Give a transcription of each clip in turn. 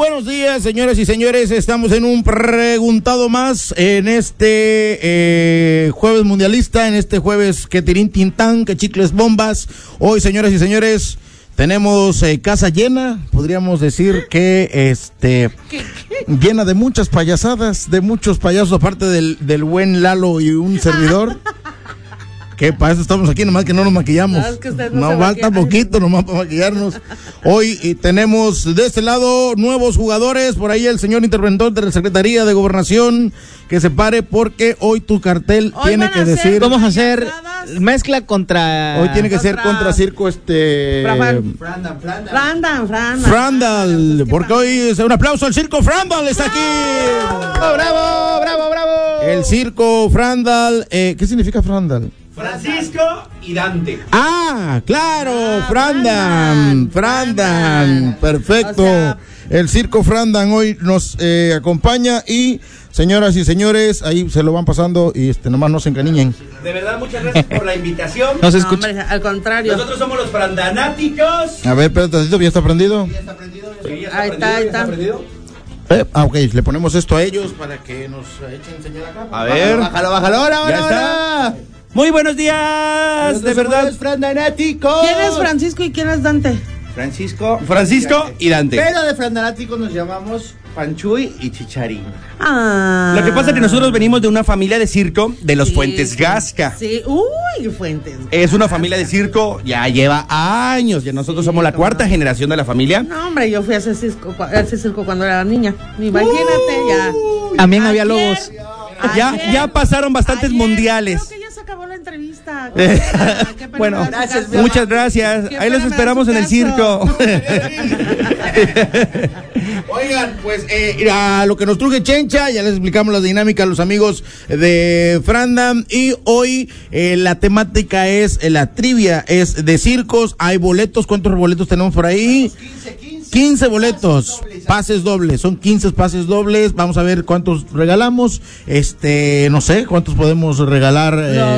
buenos días, señoras y señores. Estamos en un preguntado más en este jueves mundialista, en este jueves que tirín tintán, que chicles bombas. Hoy, señoras y señores, tenemos casa llena, podríamos decir que llena de muchas payasadas, de muchos payasos, aparte del buen Lalo y un servidor. Que para eso estamos aquí, nomás que no nos maquillamos. No falta poquito nomás para maquillarnos. Hoy tenemos de este lado nuevos jugadores. Por ahí el señor interventor de la Secretaría de Gobernación, que se pare porque hoy tu cartel tiene que decir. Vamos a hacer mezcla contra. Hoy tiene que ser contra circo Frandal. Porque hoy es un aplauso al circo Frandal, está aquí. ¡Bravo, bravo, bravo! El circo Frandal. ¿Qué significa Frandal? Francisco y Dante. Ah, claro, Frandan, perfecto. O sea, el circo Frandan hoy nos acompaña y, señoras y señores, ahí se lo van pasando y nomás no se encaniñen. De verdad, muchas gracias por la invitación. No se escucha. Hombre, al contrario. Nosotros somos los frandanáticos. A ver, espérate, ¿ya está prendido? ¿Ya está prendido? Ahí está. Ok, le ponemos esto a ellos para que nos echen señal acá. A ver. Bájalo, ahora. Muy buenos días, de verdad. Frandanáticos. ¿Quién es Francisco y quién es Dante? Francisco y Dante. Pero de Frandanáticos nos llamamos Panchuy y Chicharín. Ah. Lo que pasa es que nosotros venimos de una familia de circo de los Fuentes Gasca. Sí, uy, Fuentes. Es una familia de circo, ya lleva años. Ya nosotros somos la cuarta generación de la familia. No, hombre, yo fui a ese circo cuando era niña. Imagínate, ya. También había lobos. Ya pasaron bastantes mundiales. Creo que ya se acabó la entrevista. Bueno, muchas gracias. Ahí los esperamos en el circo. Oigan, pues a lo que nos truje Chencha, ya les explicamos la dinámica a los amigos de Frandam. Y hoy la temática es, la trivia es de circos. Hay boletos. ¿Cuántos boletos tenemos por ahí? 15 boletos, pases dobles, son 15 pases dobles. Vamos a ver cuántos regalamos. No sé cuántos podemos regalar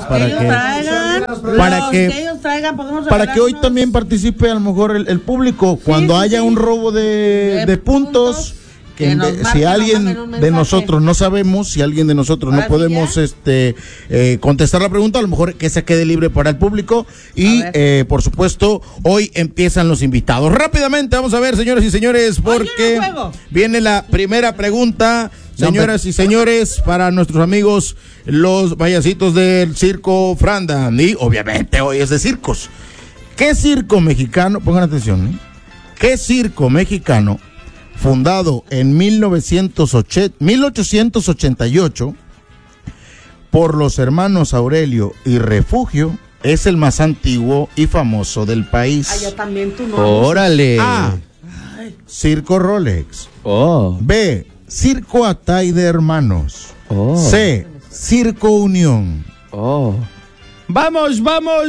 para que hoy también participe a lo mejor el público cuando haya un robo de puntos. Si alguien de nosotros no sabemos, si alguien de nosotros no podemos contestar la pregunta, a lo mejor que se quede libre para el público. Y por supuesto, hoy empiezan los invitados. Rápidamente, vamos a ver, señoras y señores, porque viene la primera pregunta, señoras y señores, para nuestros amigos, los payasitos del circo Frandam. Y obviamente hoy es de circos. ¿Qué circo mexicano, pongan atención, qué circo mexicano fundado en 1888 por los hermanos Aurelio y Refugio, es el más antiguo y famoso del país? Allá también tú no. Órale. A. Circo Rolex. Oh. B. Circo Atay de Hermanos. Oh. C. Circo Unión. Oh. ¡Vamos!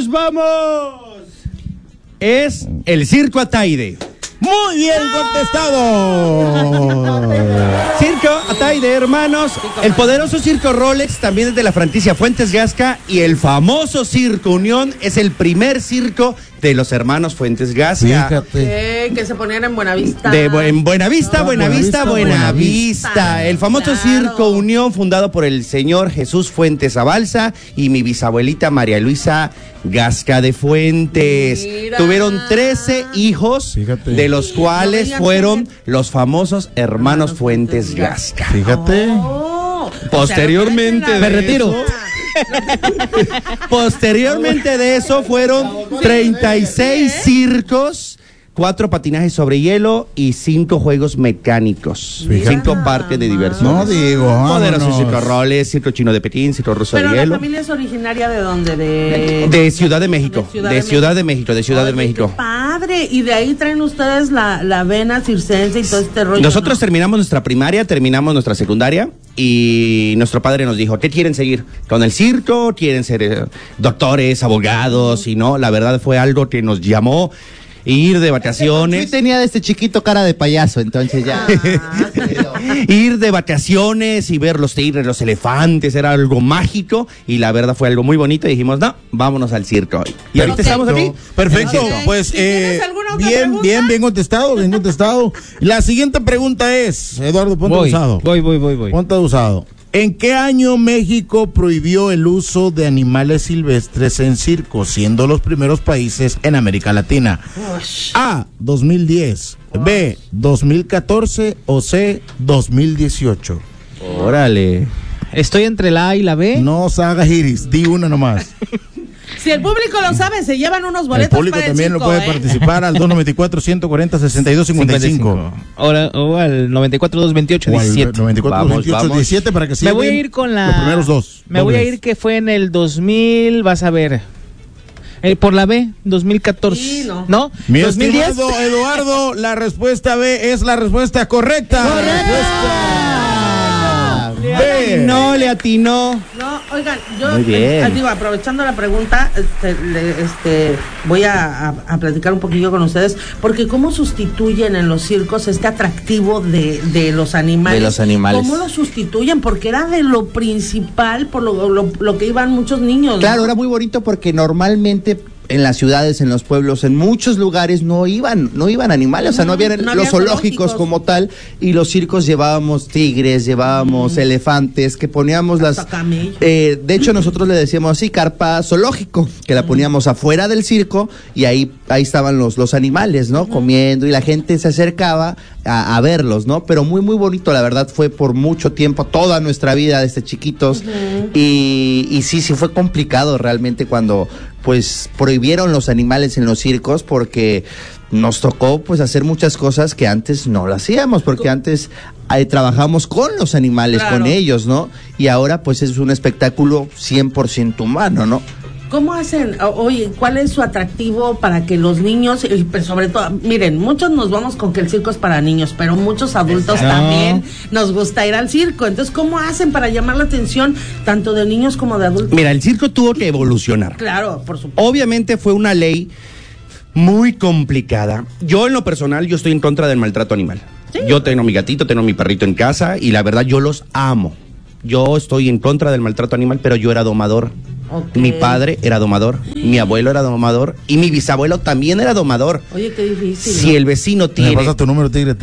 Es el Circo Ataide. Muy bien contestado. Circo Ataide, hermanos. El poderoso Circo Rolex también es de la franquicia Fuentes Gasca. Y el famoso Circo Unión es el primer circo de los hermanos Fuentes Gasca. Fíjate. Que se ponían en Buenavista. En Buenavista. El famoso Circo Unión, fundado por el señor Jesús Fuentes Abalza y mi bisabuelita María Luisa Gasca de Fuentes. Mira. Tuvieron 13 hijos, de los cuales fueron los famosos hermanos Fuentes Gasca. Fíjate. Posteriormente me retiro. Posteriormente de eso fueron 36 circos, 4 patinajes sobre hielo y 5 juegos mecánicos. Fíjate. 5 parques de diversión. No digo, poderoso Circo Rolex, Circo Chino de Petín, Circo Ruso de Pero Hielo. la familia es originaria ¿de dónde? De Ciudad de México. De Ciudad de México. Qué padre. Y de ahí traen ustedes la vena circense y todo este rollo. Nosotros terminamos nuestra primaria, terminamos nuestra secundaria y nuestro padre nos dijo, ¿qué quieren seguir? ¿Con el circo? ¿Quieren ser doctores, abogados? Y no, la verdad fue algo que nos llamó ir de vacaciones. Yo tenía desde chiquito cara de payaso, entonces ya. Ir de vacaciones y ver los tigres, los elefantes, era algo mágico y la verdad fue algo muy bonito y dijimos, no, vámonos al circo hoy. Y ahorita estamos aquí. Perfecto, pues Si tienes alguna otra pregunta. bien contestado. La siguiente pregunta es, Eduardo, ponte abusado. Voy. Ponte abusado. ¿En qué año México prohibió el uso de animales silvestres en circos, siendo los primeros países en América Latina? A, 2010, B, 2014 o C, 2018. Órale. Estoy entre la A y la B. No os hagas iris, di una nomás. Si el público lo sabe, se llevan unos El boletos público para el también circo, lo puede participar al 294-140-6255. Ahora, o al 94-228-17. 94-228-17 para que se Me voy a lleven ir con la... los primeros dos. Me voy a ir que fue en el 2000, vas a ver. Por la B, 2014. Sí, no. ¿No? Mi 2010. estimado Eduardo, la respuesta B es la respuesta correcta. B. No le atinó. No, oigan, yo Muy bien. digo, aprovechando la pregunta, voy a platicar un poquillo con ustedes, porque cómo sustituyen en los circos este atractivo de los animales. De los animales. ¿Cómo lo sustituyen? Porque era de lo principal por lo que iban muchos niños. Claro, ¿no? era muy bonito porque normalmente en las ciudades, en los pueblos, en muchos lugares no iban animales, o sea, no había no los había zoológicos como tal, y los circos llevábamos tigres, llevábamos elefantes, que poníamos hasta camello. de hecho nosotros le decíamos así, carpa zoológico, que la poníamos afuera del circo, y ahí estaban los animales, ¿no? Comiendo, y la gente se acercaba a verlos, ¿no? Pero muy, muy bonito, la verdad, fue por mucho tiempo, toda nuestra vida desde chiquitos, y sí fue complicado realmente cuando pues prohibieron los animales en los circos, porque nos tocó pues hacer muchas cosas que antes no lo hacíamos, porque antes trabajamos con los animales, Claro. con ellos, ¿no? Y ahora pues es un espectáculo 100% humano, ¿no? ¿Cómo hacen? Oye, ¿cuál es su atractivo para que los niños, y pues sobre todo, miren, muchos nos vamos con que el circo es para niños, pero muchos adultos también nos gusta ir al circo? Entonces, ¿cómo hacen para llamar la atención tanto de niños como de adultos? Mira, el circo tuvo que evolucionar. Claro, por supuesto. Obviamente fue una ley muy complicada. Yo en lo personal, yo estoy en contra del maltrato animal. Sí. Yo tengo mi gatito, tengo mi perrito en casa y la verdad yo los amo. Yo estoy en contra del maltrato animal, pero yo era domador. Okay. Mi padre era domador, mi abuelo era domador y mi bisabuelo también era domador. Oye, qué difícil. Si el vecino Me tiene... pasa tu número, tigre.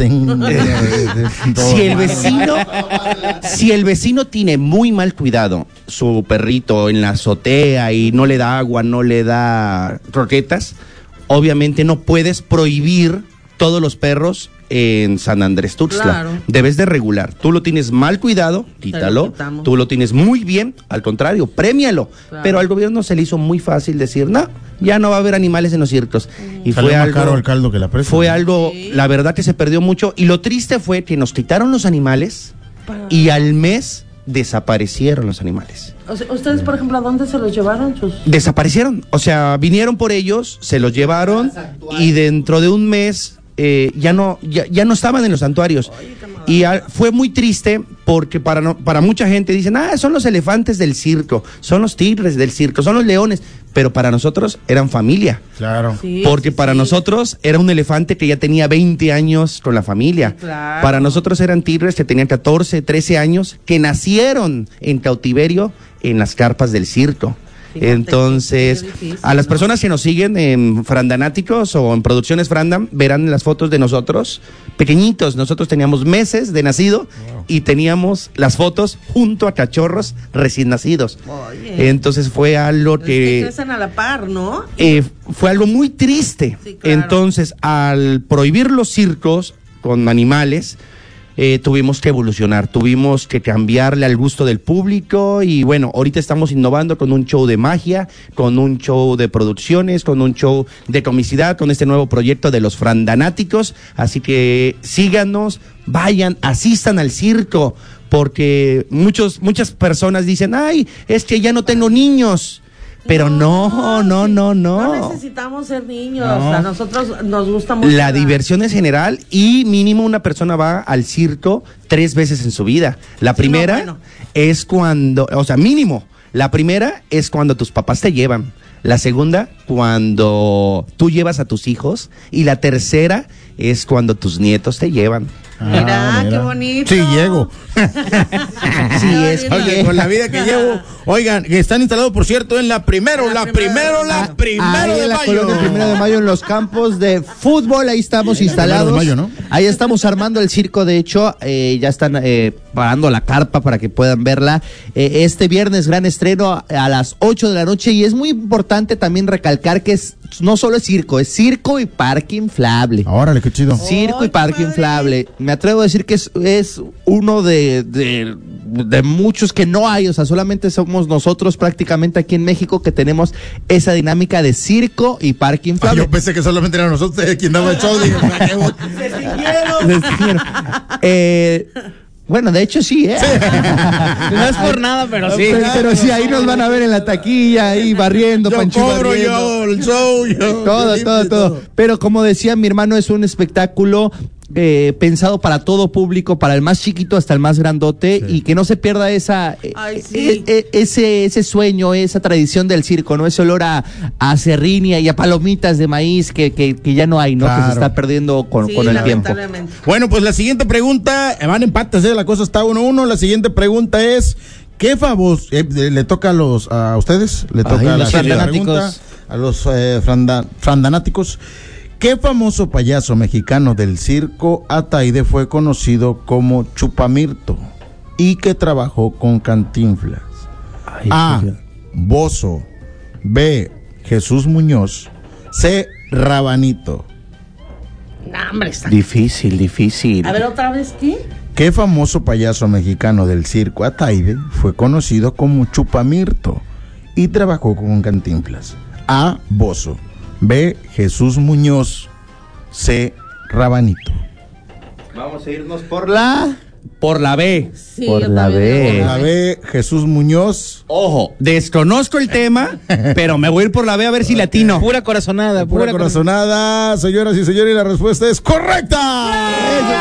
Si el vecino tiene muy mal cuidado su perrito en la azotea y no le da agua, no le da croquetas, obviamente no puedes prohibir todos los perros en San Andrés Tuxtla. Claro. Debes de regular. Tú lo tienes mal cuidado, quítalo. quitamos. Tú lo tienes muy bien, al contrario, prémialo. Claro. Pero al gobierno se le hizo muy fácil decir, no, ya no va a haber animales en los circos. Y Salió fue más algo, caro el caldo que la presa. fue algo, la verdad que se perdió mucho. Y lo triste fue que nos quitaron los animales y al mes desaparecieron los animales. O sea, ustedes, por ejemplo, ¿a dónde se los llevaron sus...? Desaparecieron. O sea, vinieron por ellos, se los llevaron y dentro de un mes ya no estaban en los santuarios. Y fue muy triste porque para mucha gente dicen, son los elefantes del circo, son los tigres del circo, son los leones, pero para nosotros eran familia. Claro. Sí, Porque sí, para sí. nosotros era un elefante que ya tenía 20 años con la familia. Sí, claro. Para nosotros eran tigres que tenían 14, 13 años, que nacieron en cautiverio en las carpas del circo. Fíjate, Entonces, qué difícil, a las ¿no? personas que nos siguen en Frandanáticos o en Producciones Frandam, verán las fotos de nosotros, pequeñitos. Nosotros teníamos meses de nacido y teníamos las fotos junto a cachorros recién nacidos. Oye. Entonces fue algo Es que que... crecen a la par, ¿no? fue algo muy triste. Sí, claro. Entonces, al prohibir los circos con animales, tuvimos que evolucionar, tuvimos que cambiarle al gusto del público y bueno, ahorita estamos innovando con un show de magia, con un show de producciones, con un show de comicidad, con este nuevo proyecto de los Frandanáticos, así que síganos, vayan, asistan al circo, porque muchas personas dicen, es que ya no tengo niños. Pero no. No necesitamos ser niños. No. A nosotros nos gusta mucho. La diversión es general y mínimo una persona va al circo 3 veces en su vida. La primera bueno. es cuando, o sea, mínimo. La primera es cuando tus papás te llevan. La segunda, cuando tú llevas a tus hijos. Y la tercera es cuando tus nietos te llevan. Mira, qué bonito. Sí, llego. Sí, es que Oigan, con la vida que llevo. Oigan, que están instalados, por cierto, en la primero Ahí de en la mayo. colonia Primero de Mayo, en los campos de fútbol, ahí estamos instalados. Primero de Mayo, ¿no? Ahí estamos armando el circo, de hecho, ya están parando la carpa para que puedan verla. Este viernes, gran estreno a las 8 de la noche, y es muy importante también recalcar que no solo es circo y parque inflable. Órale, qué chido. Circo y parque inflable. Me atrevo a decir que es uno de muchos que no hay, o sea, solamente somos nosotros prácticamente aquí en México que tenemos esa dinámica de circo y parque inflable. Yo pensé que solamente era nosotros quien daba el show. Digo, Se extinguieron. Bueno, de hecho sí, No es por nada, pero sí. Pero sí, ahí nos van a ver en la taquilla, ahí barriendo, yo Pancho cobro barriendo. yo el show, yo. Todo. Pero como decía mi hermano, es un espectáculo pensado para todo público, para el más chiquito hasta el más grandote, y que no se pierda esa ese sueño, esa tradición del circo, ¿no? Ese olor a serrinia y a palomitas de maíz que ya no hay, ¿no? Claro. Que se está perdiendo con el tiempo. Bueno, pues la siguiente pregunta, van empates, la cosa está 1-1. La siguiente pregunta es, ¿qué famoso le toca a ustedes? Le toca a los frandanáticos. A los frandanáticos. ¿Qué famoso payaso mexicano del circo Ataide fue conocido como Chupamirto y que trabajó con Cantinflas? A. Bozo. B. Jesús Muñoz. C. Rabanito. No, hombre, está. Difícil. A ver, ¿otra vez qué? ¿Qué famoso payaso mexicano del circo Ataide fue conocido como Chupamirto y trabajó con Cantinflas? A. Bozo. B. Jesús Muñoz. C. Rabanito. Vamos a irnos por la B. Sí, Por yo la también B. digo Por la B. Jesús Muñoz. Ojo, desconozco el tema, pero me voy a ir por la B a ver si latino. Pura corazonada. Pura corazonada, señoras y señores, y la respuesta es correcta.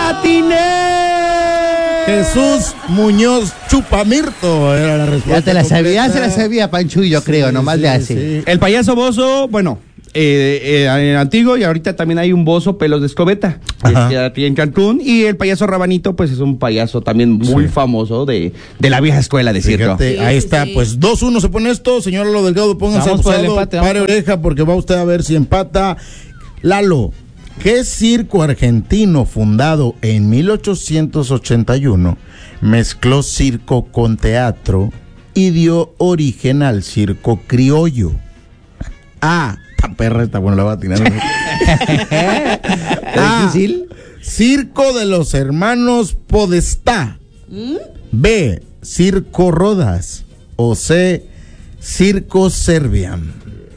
Jesús Muñoz Chupamirto era la respuesta. Ya te la sabía, ya completa. se la sabía Pancho y yo creo, nomás le hace. Sí. El payaso bozo, bueno, antiguo, y ahorita también hay un bozo pelos de escobeta, aquí en Cancún, y el payaso Rabanito, pues es un payaso también muy famoso de la vieja escuela de circo. Fíjate, Sí, ahí sí, está, sí. pues 2-1 se pone esto, señor Lalo Delgado, pónganse Vamos por el abusado, empate, pare vamos. oreja porque va usted a ver si empata. Lalo, ¿qué circo argentino fundado en 1881 mezcló circo con teatro y dio origen al circo criollo? A. Esta perra está bueno, la va a tirar. ¿Está difícil? Circo de los hermanos Podestá. B. Circo Rodas. O C. Circo Serbian.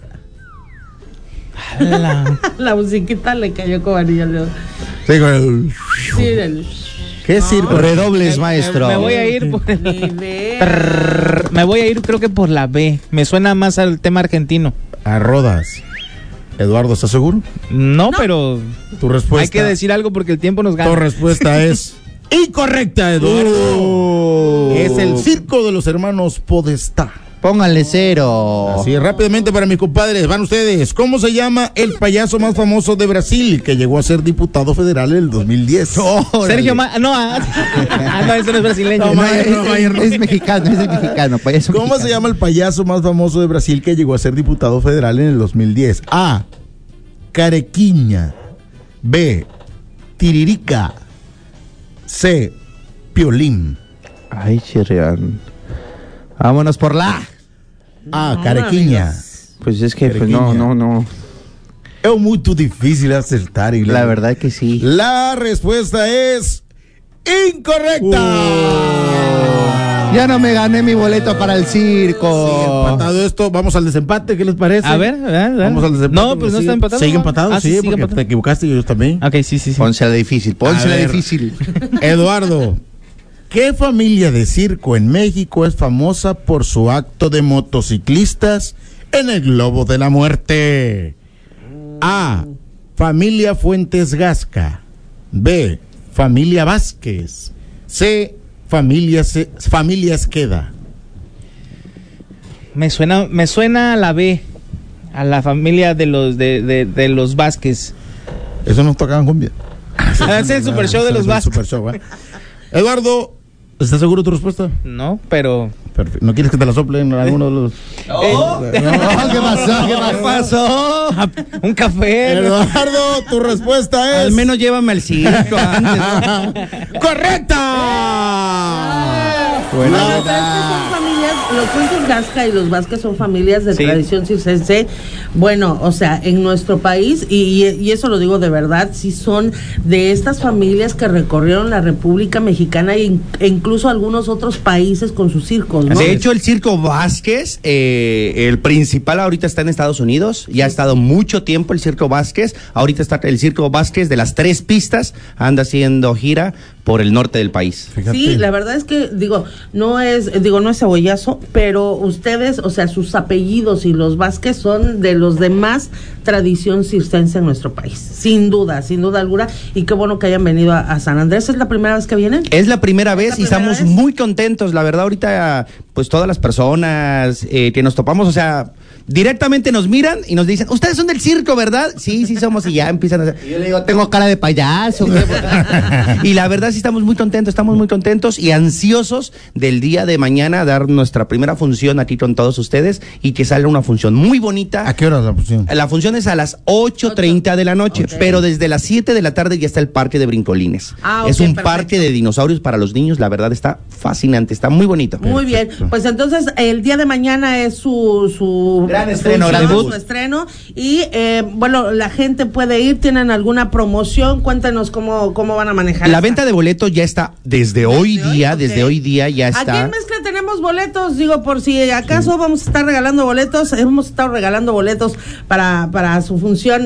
La musiquita le cayó como anillo al dedo. Sí, con el- Sí, del... ¿Qué circo? Redobles, maestro. Me voy a ir por Ni idea. Me voy a ir, creo que por la B. Me suena más al tema argentino. A Rodas. Eduardo, ¿estás seguro? No, pero Tu respuesta. hay que decir algo porque el tiempo nos Tu gana. respuesta es incorrecta, Eduardo. Es el circo de los hermanos Podestá. Pónganle 0. Así es, rápidamente para mis compadres, van ustedes. ¿Cómo se llama el payaso más famoso de Brasil que llegó a ser diputado federal en el 2010? Sergio no, no, eso no es brasileño. No, Mayer, Es mexicano, es el mexicano. Payaso ¿Cómo mexicano. se llama el payaso más famoso de Brasil que llegó a ser diputado federal en el 2010? A. Carequiña. B. Tiririca. C. Piolín. Ay, chirrión. Vámonos por la. A. Carequiña. Pues es que, pues Carequiña. no. Es muy difícil acertar. Y La verdad que sí. La respuesta es incorrecta. Ya no me gané mi boleto para el circo. Empatado esto, vamos al desempate, ¿qué les parece? A ver. Vamos al desempate. No, pues no Sigue- está empatado. Sigue empatado, Ah, sí, sigue porque empatado. te equivocaste y yo también. Ok, sí. Pónsela difícil, pónsela A ver. difícil. Eduardo, ¿qué familia de circo en México es famosa por su acto de motociclistas en el Globo de la Muerte? A. Familia Fuentes Gasca. B. Familia Vázquez. C. Familia Esqueda. Me suena la B. a la familia de los Vázquez. Eso nos tocaban cumbia. Es el super show de los Vázquez. Super show, Eduardo, ¿estás seguro de tu respuesta? No, pero... Perfecto. ¿No quieres que te la soplen alguno de los...? ¿Qué pasó? Un café. Eduardo, tu respuesta es... Al menos llévame al circo antes, ¿no? ¡Correcta! Los Fuentes Gasca y los Vázquez son familias de tradición circense. Bueno, o sea, en nuestro país, y eso lo digo de verdad, sí son de estas familias que recorrieron la República Mexicana e incluso algunos otros países con sus circos, ¿no? De hecho, el Circo Vázquez, el principal ahorita está en Estados Unidos, ya ha estado mucho tiempo el Circo Vázquez, ahorita está el Circo Vázquez de las 3 pistas, anda haciendo gira por el norte del país. Fíjate. Sí, la verdad es que, no es cebollazo, pero ustedes, o sea, sus apellidos y los Vázquez son de los de más tradición circense en nuestro país, sin duda alguna, y qué bueno que hayan venido a San Andrés. ¿Es la primera vez que vienen? Es la primera vez y estamos muy contentos, la verdad, ahorita, pues todas las personas que nos topamos, o sea, directamente nos miran y nos dicen, ustedes son del circo, ¿verdad? Sí, somos, y ya empiezan a hacer. Y yo le digo, tengo cara de payaso. Y la verdad sí estamos muy contentos y ansiosos del día de mañana dar nuestra primera función aquí con todos ustedes y que salga una función muy bonita. ¿A qué hora es la función? La función es a las 8:30 de la noche, pero desde las 7 de la tarde ya está el parque de brincolines. Es un parque de dinosaurios para los niños, la verdad está fascinante, está muy bonito. Muy bien, pues entonces el día de mañana es su gran estreno, su estreno, y bueno, la gente puede ir. ¿Tienen alguna promoción? Cuéntenos cómo van a manejar la venta de boletos. Ya está desde hoy día ya está. Aquí en Mezcla tenemos boletos, por si acaso vamos a estar regalando boletos. Hemos estado regalando boletos para su función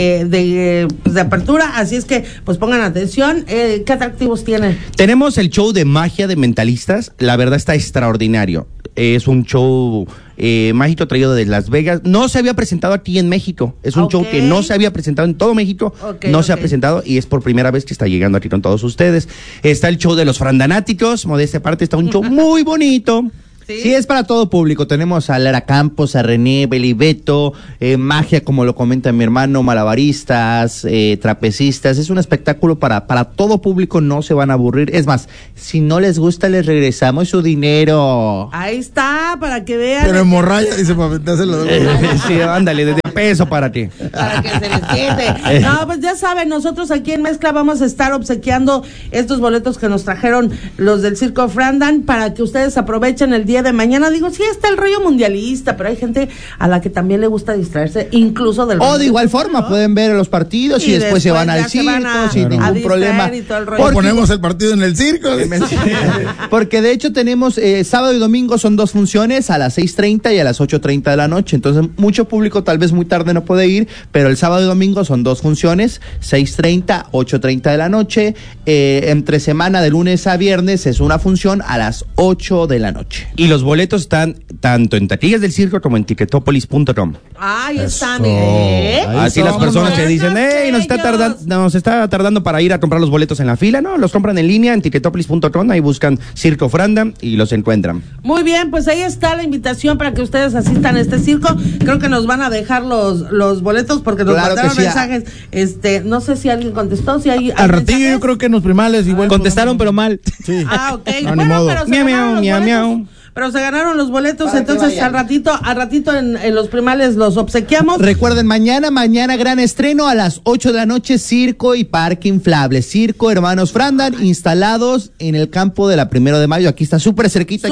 de apertura, así es que pues pongan atención. ¿Qué atractivos tienen? Tenemos el show de magia de mentalistas, la verdad está extraordinario. Es un show mágico traído de Las Vegas. No se había presentado aquí en México. Es un show que no se había presentado en todo México. Se ha presentado y es por primera vez que está llegando aquí con todos ustedes. Está el show de los Frandanáticos. Modestia aparte, está un show muy bonito. Sí, es para todo público. Tenemos a Lara Campos, a René, Belibeto, magia, como lo comenta mi hermano, malabaristas, trapecistas. Es un espectáculo para todo público, no se van a aburrir. Es más, si no les gusta, les regresamos su dinero. Ahí está, para que vean. Pero hemorragia, dice, para metérselo. Sí, ándale, desde peso para ti. Para que se les quede. No, pues ya saben, nosotros aquí en Mezcla vamos a estar obsequiando estos boletos que nos trajeron los del Circo Frandan para que ustedes aprovechen el día de mañana. Sí está el rollo mundialista, pero hay gente a la que también le gusta distraerse, incluso del de igual forma, ¿no? Pueden ver los partidos y después se van al circo sin ningún problema. O ponemos el partido en el circo. Porque de hecho tenemos sábado y domingo son 2 funciones, a las 6:30 y a las 8:30 de la noche. Entonces mucho público tal vez muy tarde no puede ir, pero el sábado y domingo son 2 funciones, 6:30, 8:30 de la noche. Entre semana de lunes a viernes es una función a las 8 de la noche. Y los boletos están tanto en taquillas del circo como en ticketopolis.com. Ahí están, Así las personas que dicen, nos está tardando para ir a comprar los boletos en la fila, no, los compran en línea en ticketopolis.com, ahí buscan Circo Frandan y los encuentran. Muy bien, pues ahí está la invitación para que ustedes asistan a este circo. Creo que nos van a dejar los boletos porque nos mandaron mensajes. No sé si alguien contestó, si hay al ratillo yo creo que en los primales igual contestaron, pero mal. Sí. Ok. Bueno, pero pero se ganaron los boletos, para entonces al ratito en los primales los obsequiamos. Recuerden, mañana gran estreno a las 8 de la noche, circo y parque inflable. Circo Hermanos Frandan, instalados en el campo de la 1 de mayo. Aquí está súper cerquita.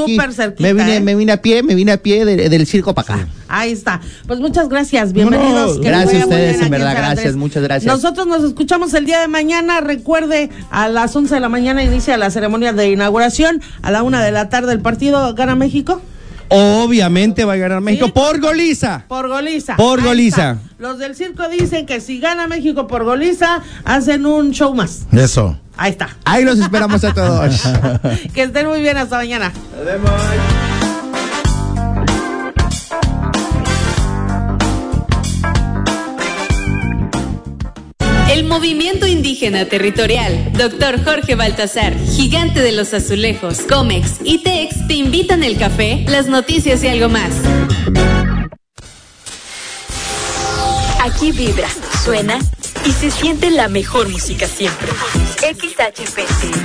Me vine a pie del circo para acá. Ahí está. Pues muchas gracias, bienvenidos. Gracias a ustedes, en verdad, gracias, muchas gracias. Nosotros nos escuchamos el día de mañana. Recuerde, a las 11 de la mañana inicia la ceremonia de inauguración. A la 1 de la tarde el partido. ¿Gana México? Obviamente va a ganar México, ¿sí? Por goliza. Por goliza. Por goliza. Los del circo dicen que si gana México por goliza, hacen un show más. Eso. Ahí está. Ahí los esperamos a todos. Que estén muy bien, hasta mañana. Nos vemos. El Movimiento Indígena Territorial, Dr. Jorge Baltasar, Gigante de los Azulejos, Comex y Tex te invitan al café, las noticias y algo más. Aquí vibra, suena y se siente la mejor música siempre. XHPC